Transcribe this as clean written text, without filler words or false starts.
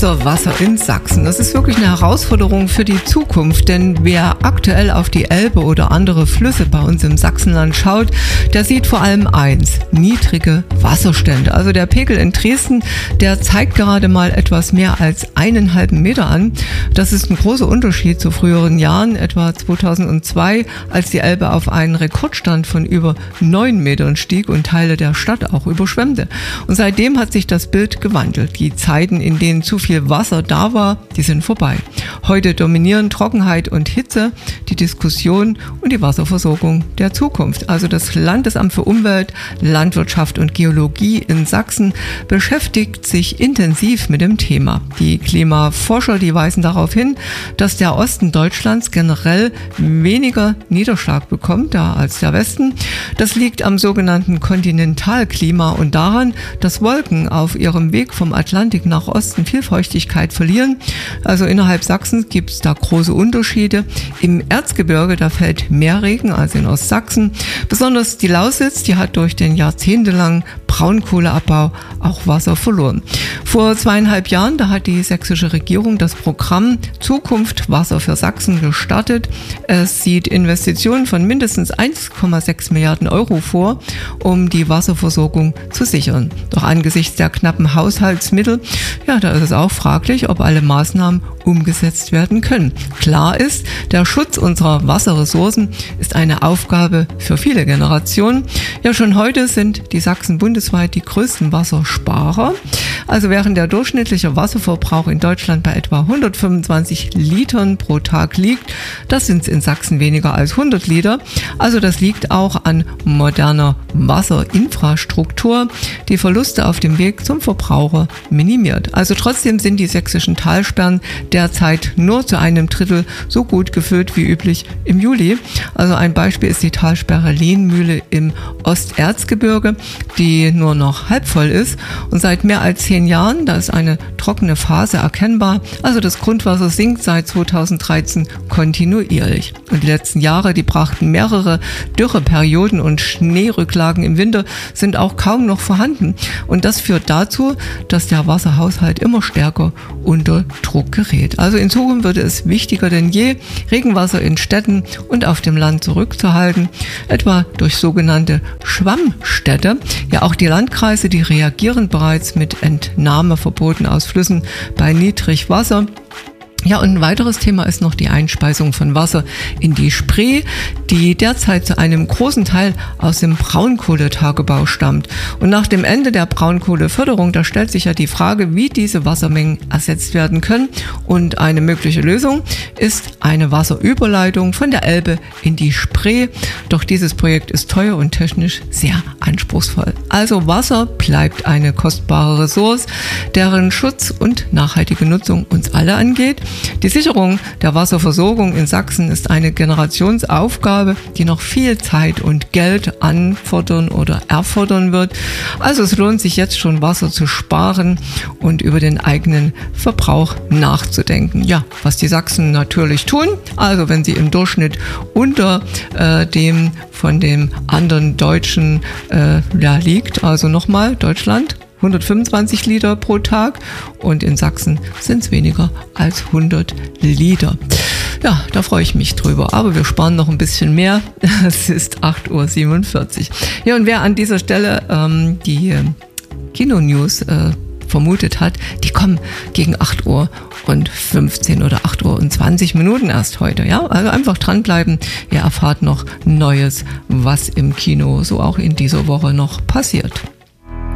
unser Wasser in Sachsen. Das ist wirklich eine Herausforderung für die Zukunft, denn wer aktuell auf die Elbe oder andere Flüsse bei uns im Sachsenland schaut, der sieht vor allem eins: niedrige Wasserstände. Also der Pegel in Dresden, der zeigt gerade mal etwas mehr als 1,5 Meter an. Das ist ein großer Unterschied zu früheren Jahren, etwa 2002, als die Elbe auf einen Rekordstand von über 9 Metern stieg und Teile der Stadt auch überschwemmte. Und seitdem hat sich das Bild gewandelt. Die Zeiten, in denen zu viel Wasser da war, die sind vorbei. Heute dominieren Trockenheit und Hitze die Diskussion und die Wasserversorgung der Zukunft. Also das Landesamt für Umwelt, Landwirtschaft und Geologie in Sachsen beschäftigt sich intensiv mit dem Thema. Die Klimaforscher, die weisen darauf hin, dass der Osten Deutschlands generell weniger Niederschlag bekommt als der Westen. Das liegt am sogenannten Kontinentalklima und daran, dass Wolken auf ihrem Weg vom Atlantik nach Osten viel Feuchtigkeit verlieren. Also innerhalb Sachsens gibt es da große Unterschiede. Im Erzgebirge, da fällt mehr Regen als in Ostsachsen. Besonders die Lausitz, die hat durch den jahrzehntelangen Braunkohleabbau auch Wasser verloren. Vor 2,5 Jahren, da hat die sächsische Regierung das Programm Zukunft Wasser für Sachsen gestartet. Es sieht Investitionen von mindestens 1,6 Milliarden Euro vor, um die Wasserversorgung zu sichern. Doch angesichts der knappen Haushaltsmittel, ja, da ist es auch fraglich, ob alle Maßnahmen umgesetzt werden können. Klar ist, der Schutz unserer Wasserressourcen ist eine Aufgabe für viele Generationen. Ja, schon heute sind die Sachsen bundesweit die größten Wassersparer. Also während der durchschnittliche Wasserverbrauch in Deutschland bei etwa 125 Litern pro Tag liegt, das sind in Sachsen weniger als 100 Liter. Also das liegt auch an moderner Wasserinfrastruktur, die Verluste auf dem Weg zum Verbraucher minimiert. Also trotzdem sind die sächsischen Talsperren derzeit nur zu 1/3 so gut gefüllt wie üblich im Juli. Also ein Beispiel ist die Talsperre Lehnmühle im Osterzgebirge, die nur noch halb voll ist. Und seit mehr als 10 Jahren, da ist eine trockene Phase erkennbar. Also das Grundwasser sinkt seit 2013 kontinuierlich. Und die letzten Jahre, die brachten mehrere Dürreperioden und Schneerücklagen im Winter sind auch kaum noch vorhanden. Und das führt dazu, dass der Wasserhaushalt immer stärker unter Druck gerät. Also in Zukunft wird es wichtiger denn je, Regenwasser in Städten und auf dem Land zurückzuhalten, etwa durch sogenannte Schwammstädte. Ja, auch die Landkreise, die reagieren bereits mit Entnahmeverboten aus Flüssen bei Niedrigwasser. Ja, und ein weiteres Thema ist noch die Einspeisung von Wasser in die Spree, die derzeit zu einem großen Teil aus dem Braunkohletagebau stammt. Und nach dem Ende der Braunkohleförderung, da stellt sich ja die Frage, wie diese Wassermengen ersetzt werden können. Und eine mögliche Lösung ist eine Wasserüberleitung von der Elbe in die Spree. Doch dieses Projekt ist teuer und technisch sehr anspruchsvoll. Also Wasser bleibt eine kostbare Ressource, deren Schutz und nachhaltige Nutzung uns alle angeht. Die Sicherung der Wasserversorgung in Sachsen ist eine Generationsaufgabe, die noch viel Zeit und Geld anfordern oder erfordern wird. Also es lohnt sich jetzt schon, Wasser zu sparen und über den eigenen Verbrauch nachzudenken. Ja, was die Sachsen natürlich tun, also wenn sie im Durchschnitt unter dem von dem anderen Deutschen liegt, also nochmal Deutschland, 125 Liter pro Tag und in Sachsen sind es weniger als 100 Liter. Ja, da freue ich mich drüber, aber wir sparen noch ein bisschen mehr. Es ist 8:47 Uhr. Ja, und wer an dieser Stelle die Kino-News vermutet hat, die kommen gegen 8:15 oder 8:20 erst heute. Ja, also einfach dranbleiben. Ihr erfahrt noch Neues, was im Kino so auch in dieser Woche noch passiert.